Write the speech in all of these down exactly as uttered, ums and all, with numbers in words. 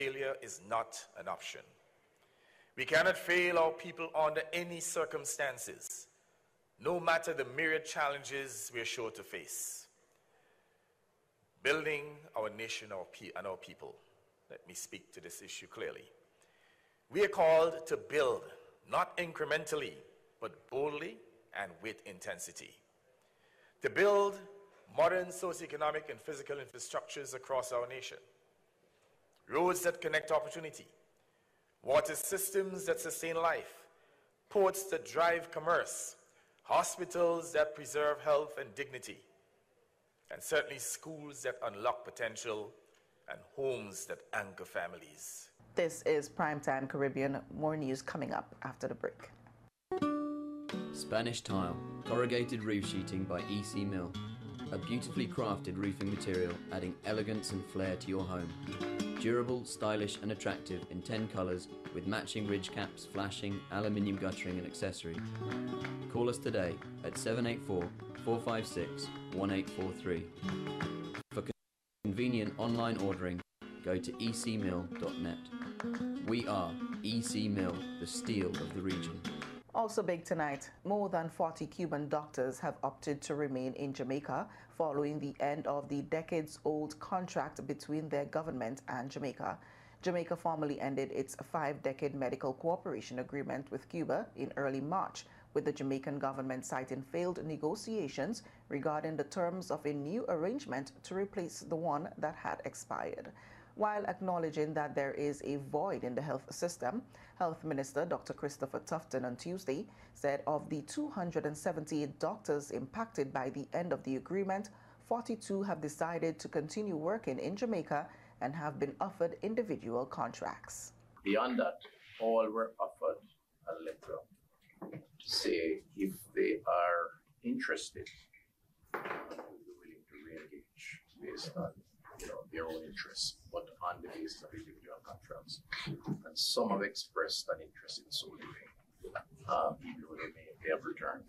failure is not an option. We cannot fail our people under any circumstances, no matter the myriad challenges we are sure to face. Building our nation and our people. Let me speak to this issue clearly. We are called to build, not incrementally, but boldly and with intensity. To build modern socioeconomic and physical infrastructures across our nation. Roads that connect opportunity. Water systems that sustain life. Ports that drive commerce. Hospitals that preserve health and dignity. And certainly schools that unlock potential and homes that anchor families. This is Primetime Caribbean. More news coming up after the break. Spanish Tile, corrugated roof sheeting by E C Mill. A beautifully crafted roofing material adding elegance and flair to your home. Durable, stylish and attractive in ten colours with matching ridge caps, flashing, aluminium guttering and accessory. Call us today at seven eight four, four five six, one eight four three. For convenient online ordering, go to e c mill dot net. We are E C Mill, the steel of the region. Also big tonight, more than forty Cuban doctors have opted to remain in Jamaica following the end of the decades-old contract between their government and Jamaica. Jamaica formally ended its five-decade medical cooperation agreement with Cuba in early March, with the Jamaican government citing failed negotiations regarding the terms of a new arrangement to replace the one that had expired. While acknowledging that there is a void in the health system, Health Minister Doctor Christopher Tufton on Tuesday said of the two hundred seventy-eight doctors impacted by the end of the agreement, forty-two have decided to continue working in Jamaica and have been offered individual contracts. Beyond that, all were offered a letter to say if they are interested, uh, they're willing to re-engage based on you know, their own interests, but on the basis of individual contracts. And some have expressed an interest in so doing, um, even though they may they have returned.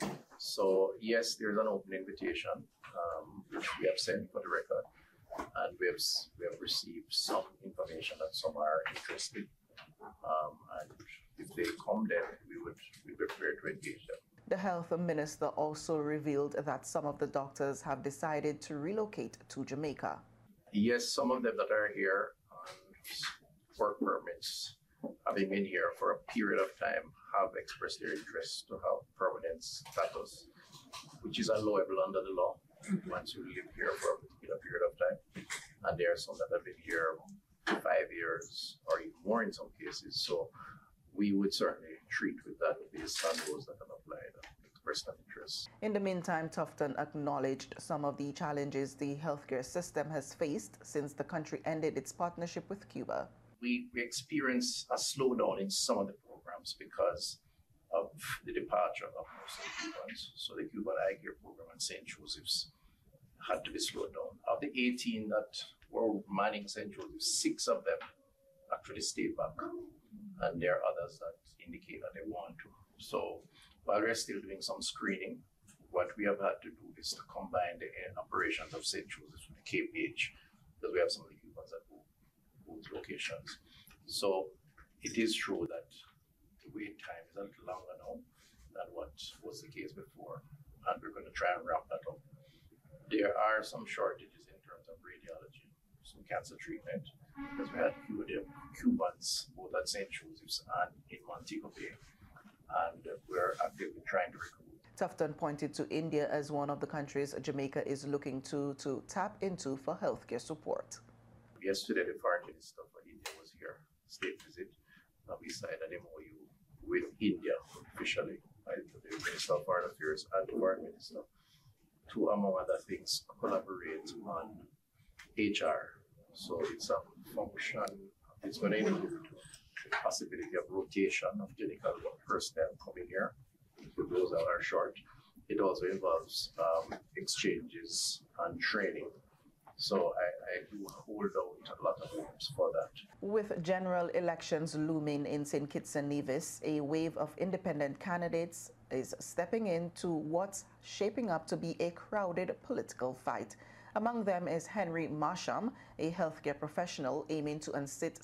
So yes, there's an open invitation, um, which we have sent for the record, and we have we have received some information that some are interested. Um, and if they come, then we would be prepared to engage them. The health minister also revealed that some of the doctors have decided to relocate to Jamaica. Yes, some of them that are here on work permits, having been here for a period of time, have expressed their interest to have permanent status, which is allowable under the law once you live here for a particular period of time. And there are some that have been here five years or even more in some cases. So we would certainly treat with that based on those that have applied and expressed an interest. In the meantime, Tufton acknowledged some of the challenges the healthcare system has faced since the country ended its partnership with Cuba. We, we experienced a slowdown in some of the programs because of the departure of most of the Cubans. So the Cuban Eye Care program and Saint Joseph's had to be slowed down. Of the eighteen that were manning Saint Joseph's, six of them actually stayed back. And there are others that indicate that they want to. So while we're still doing some screening, what we have had to do is to combine the operations of Saint Joseph's with the K P H, because we have some of the Cubans at both locations. So it is true that the wait time is a little longer now than what was the case before, and we're going to try and wrap that up. There are some shortages in terms of radiology, some cancer treatment, because we had Cubans both at Saint Joseph's and in Montego Bay, and we're actively trying to recruit. Tufton pointed to India as one of the countries Jamaica is looking to to tap into for healthcare support. Yesterday, the foreign minister for India was here, state visit, and we signed an M O U with India officially, right, the Minister of Foreign Affairs and the Foreign Minister, to, among other things, collaborate on H R. So it's a function, it's going to include the possibility of rotation of clinical personnel coming here, for those that are short. It also involves um, exchanges and training. So I, I do hold out a lot of hopes for that. With general elections looming in Saint Kitts and Nevis, a wave of independent candidates is stepping into what's shaping up to be a crowded political fight. Among them is Henry Marsham, a healthcare professional aiming to unseat